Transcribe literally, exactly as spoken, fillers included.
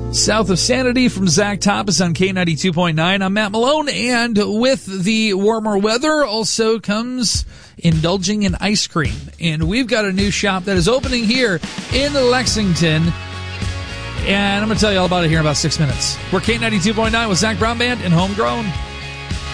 South of Sanity from Zach Toppis on K ninety-two point nine. I'm Matt Malone, and with the warmer weather also comes indulging in ice cream. And we've got a new shop that is opening here in Lexington, and I'm going to tell you all about it here in about six minutes. We're K ninety-two point nine with Zach Brown Band and Homegrown.